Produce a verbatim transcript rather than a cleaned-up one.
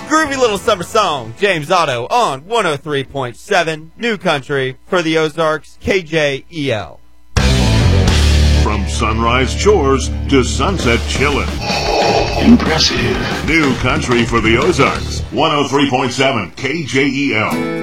Groovy little summer song, James Otto on one oh three point seven, New Country for the Ozarks, K J E L. From sunrise chores to sunset chillin'. Impressive. New Country for the Ozarks, one oh three point seven K J E L.